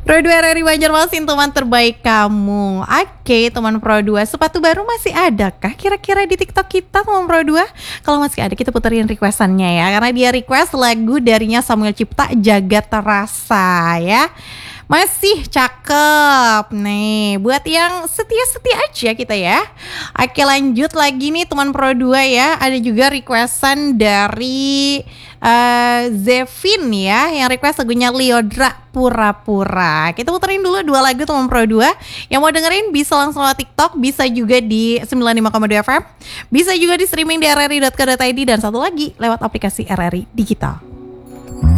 Pro 2 RRI Banjarmasin, teman terbaik kamu. Oke, teman Pro 2, sepatu baru masih ada kah kira-kira di TikTok kita, teman Pro 2? Kalau masih ada, kita puterin requestannya ya, karena dia request lagu darinya Samuel Cipta, Jagat Terasa ya. Masih cakep nih, buat yang setia-setia aja kita ya. Oke, lanjut lagi nih teman Pro 2 ya. Ada juga requestan dari Zevin ya, yang request lagunya Liodra, Pura-Pura. Kita puterin dulu dua lagu teman Pro 2. Yang mau dengerin bisa langsung lewat TikTok, bisa juga di 95,2 FM, bisa juga di streaming di rri.co.id, dan satu lagi lewat aplikasi RRI Digital.